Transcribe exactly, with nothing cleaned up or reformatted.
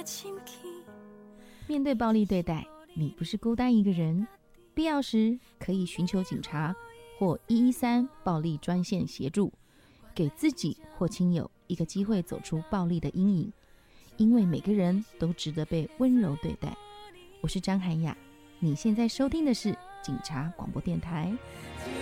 面对暴力对待，你不是孤单一个人，必要时可以寻求警察或一一三暴力专线协助，给自己或亲友一个机会走出暴力的阴影，因为每个人都值得被温柔对待。我是张涵雅，你现在收听的是警察广播电台。